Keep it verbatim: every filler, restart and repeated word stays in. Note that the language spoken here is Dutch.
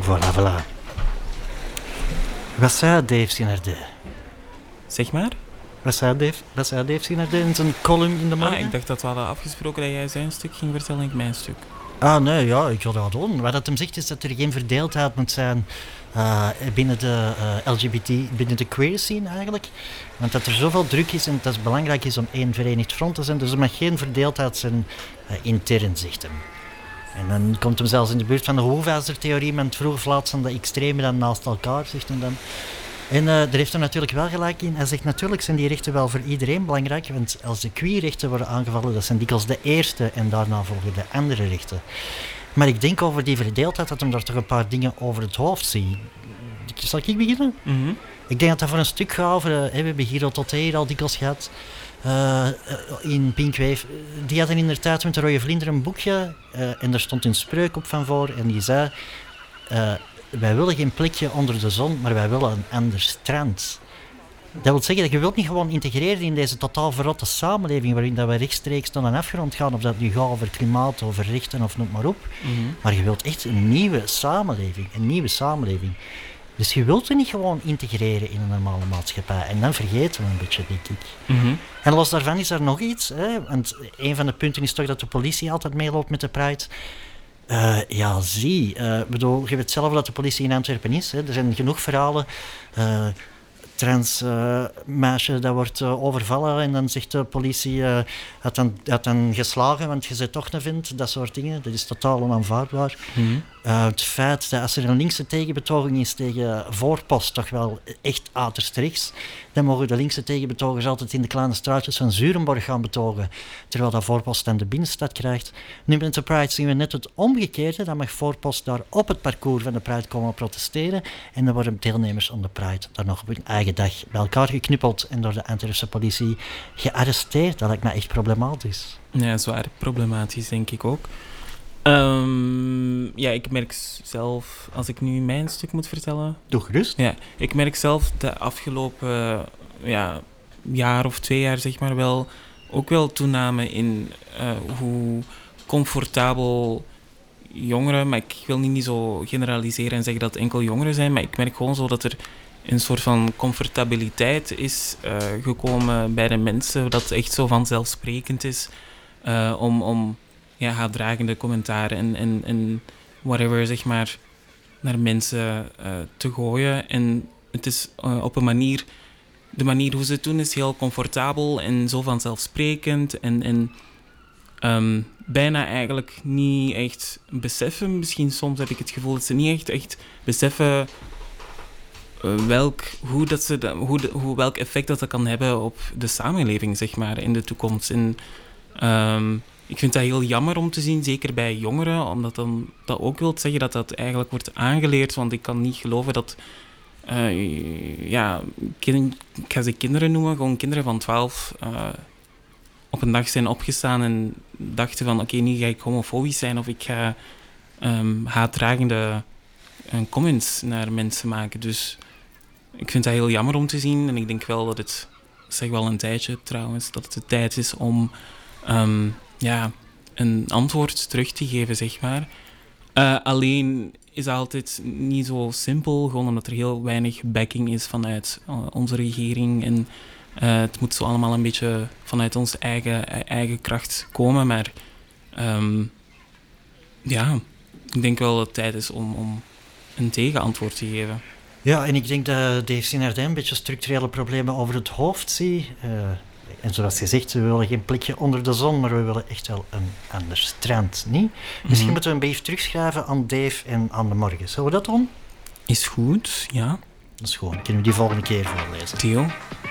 Voilà, voilà. Wat zei Dave Sinardé? Zeg maar? Wat zei Dave, wat zei Dave Sinardé in zijn column in de morgen? Ah, ik dacht dat we hadden afgesproken dat jij zijn stuk ging vertellen en ik mijn stuk. Ah, nee, ja, ik wil dat doen. Wat het hem zegt is dat er geen verdeeldheid moet zijn uh, binnen de uh, L G B T, binnen de queer scene eigenlijk. Want dat er zoveel druk is en dat het belangrijk is om één verenigd front te zijn. Dus er mag geen verdeeldheid zijn uh, intern, zegt hem. En dan komt hem zelfs in de buurt van de Hoefijzer-theorie, met vroeg of laat zijn de extremen dan naast elkaar, zegt hij dan. En uh, daar heeft hij natuurlijk wel gelijk in. Hij zegt natuurlijk zijn die rechten wel voor iedereen belangrijk, want als de queer-rechten worden aangevallen, dat zijn dikwijls de eerste en daarna volgen de andere rechten. Maar ik denk over die verdeeldheid dat hem daar toch een paar dingen over het hoofd ziet. Zal ik beginnen? Mm-hmm. Ik denk dat dat voor een stuk gaat over... Uh, we hebben Giro Toté hier al dikwijls gehad. Uh, in Pinkwave. Die hadden in de tijd met de Rode Vlinder een boekje. Uh, en daar stond een spreuk op van voor. En die zei... Uh, wij willen geen plekje onder de zon, maar wij willen een ander strand. Dat wil zeggen dat je wilt niet gewoon integreren in deze totaal verrotte samenleving waarin dat we rechtstreeks naar een afgrond gaan, of dat nu gaat over klimaat, over rechten of noem maar op. Mm-hmm. Maar je wilt echt een nieuwe samenleving, een nieuwe samenleving. Dus je wilt er niet gewoon integreren in een normale maatschappij. En dan vergeten we een beetje, denk ik. Mm-hmm. En los daarvan is er nog iets. Hè? Want een van de punten is toch dat de politie altijd meeloopt met de Pride. Uh, ja, zie. Uh, bedoel, je weet zelf dat de politie in Antwerpen is. Hè. Er zijn genoeg verhalen. Uh, trans uh, meisje dat wordt uh, overvallen en dan zegt de politie uh, had, dan, had dan geslagen, want je bent toch een vent, dat soort dingen. Dat is totaal onaanvaardbaar. Mm-hmm. Uh, het feit dat als er een linkse tegenbetoging is tegen voorpost, toch wel echt uiterst rechts, dan mogen de linkse tegenbetogers altijd in de kleine straatjes van Zurenborg gaan betogen, terwijl dat voorpost dan de binnenstad krijgt. Nu met de Pride zien we net het omgekeerde, dan mag voorpost daar op het parcours van de Pride komen protesteren en dan worden deelnemers aan de Pride daar nog op hun eigen dag bij elkaar geknuppeld en door de Antwerpse politie gearresteerd. Dat lijkt me echt problematisch. Ja, zwaar problematisch, denk ik ook. Um, ja, ik merk zelf, als ik nu mijn stuk moet vertellen... Doe gerust. Ja, ik merk zelf de afgelopen ja, jaar of twee jaar, zeg maar wel, ook wel toename in uh, hoe comfortabel jongeren, maar ik wil niet zo generaliseren en zeggen dat het enkel jongeren zijn, maar ik merk gewoon zo dat er een soort van comfortabiliteit is uh, gekomen bij de mensen, dat het echt zo vanzelfsprekend is uh, om... om ja, haatdragende commentaren en, en, en whatever, zeg maar, naar mensen uh, te gooien. En het is uh, op een manier... De manier hoe ze het doen is heel comfortabel en zo vanzelfsprekend. En, en um, bijna eigenlijk niet echt beseffen. Misschien soms heb ik het gevoel dat ze niet echt, echt beseffen uh, welk, hoe dat ze de, hoe de, hoe, welk effect dat, dat kan hebben op de samenleving, zeg maar, in de toekomst. En... Um, Ik vind dat heel jammer om te zien, zeker bij jongeren, omdat dan, dat ook wil zeggen dat dat eigenlijk wordt aangeleerd, want ik kan niet geloven dat, uh, ja, kind, ik ga ze kinderen noemen, gewoon kinderen van twaalf, uh, op een dag zijn opgestaan en dachten van, oké, okay, nu ga ik homofobisch zijn of ik ga um, haatdragende uh, comments naar mensen maken. Dus ik vind dat heel jammer om te zien en ik denk wel dat het, zeg wel een tijdje trouwens, dat het de tijd is om... Um, ja, een antwoord terug te geven, zeg maar. Uh, alleen is dat altijd niet zo simpel, gewoon omdat er heel weinig backing is vanuit uh, onze regering. En uh, het moet zo allemaal een beetje vanuit onze eigen, eigen kracht komen. Maar um, ja, ik denk wel dat het tijd is om, om een tegenantwoord te geven. Ja, en ik denk dat Dave Sinardé een beetje structurele problemen over het hoofd ziet. Uh, En zoals je zegt, we willen geen plekje onder de zon, maar we willen echt wel een ander strand, niet? Mm-hmm. Misschien moeten we een brief terugschrijven aan Dave en aan de morgen. Zullen we dat doen? Is goed, ja. Dat is gewoon. Kunnen we die volgende keer voorlezen? Theo.